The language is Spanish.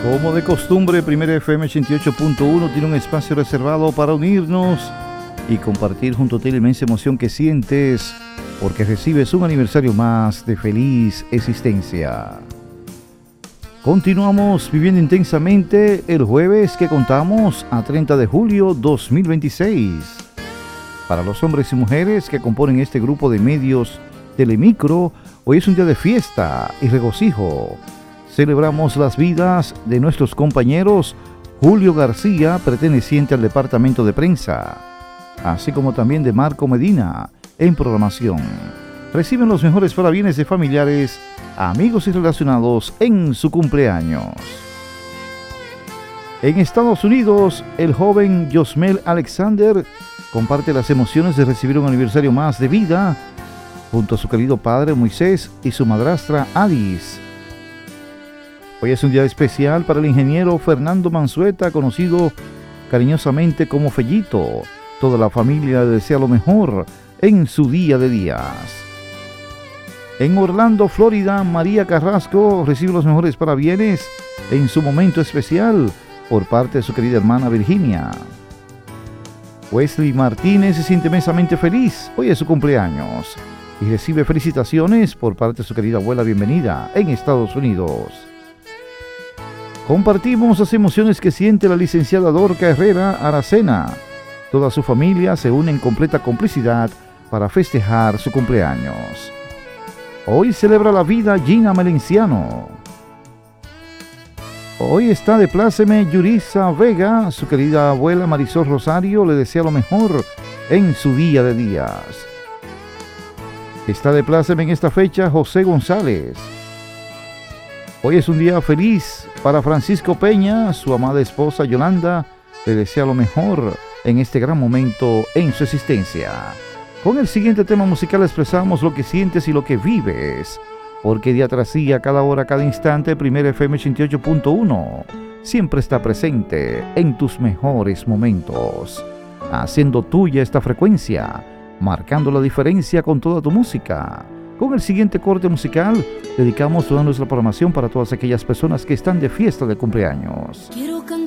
Como de costumbre, Primera FM 88.1 tiene un espacio reservado para unirnos y compartir junto a ti la inmensa emoción que sientes porque recibes un aniversario más de feliz existencia. Continuamos viviendo intensamente el jueves que contamos a 30 de julio 2026. Para los hombres y mujeres que componen este grupo de medios Telemicro, hoy es un día de fiesta y regocijo. Celebramos las vidas de nuestros compañeros Julio García, perteneciente al departamento de prensa, así como también de Marco Medina, en programación. Reciben los mejores parabienes de familiares, amigos y relacionados en su cumpleaños. En Estados Unidos, el joven Josmel Alexander comparte las emociones de recibir un aniversario más de vida junto a su querido padre Moisés y su madrastra Alice. Hoy es un día especial para el ingeniero Fernando Manzueta, conocido cariñosamente como Fellito. Toda la familia le desea lo mejor en su día de días. En Orlando, Florida, María Carrasco recibe los mejores parabienes en su momento especial por parte de su querida hermana Virginia. Wesley Martínez se siente inmensamente feliz. Hoy es su cumpleaños y recibe felicitaciones por parte de su querida abuela Bienvenida en Estados Unidos. Compartimos las emociones que siente la licenciada Dorca Herrera Aracena. Toda su familia se une en completa complicidad para festejar su cumpleaños. Hoy celebra la vida Gina Melenciano. Hoy está de pláceme Yurisa Vega. Su querida abuela Marisol Rosario le desea lo mejor en su día de días. Está de pláceme en esta fecha José González. Hoy es un día feliz para Francisco Peña. Su amada esposa Yolanda le desea lo mejor en este gran momento en su existencia. Con el siguiente tema musical expresamos lo que sientes y lo que vives, porque día tras día, cada hora, cada instante, Primera FM 88.1 siempre está presente en tus mejores momentos, haciendo tuya esta frecuencia, marcando la diferencia con toda tu música. Con el siguiente corte musical, dedicamos toda nuestra programación para todas aquellas personas que están de fiesta de cumpleaños.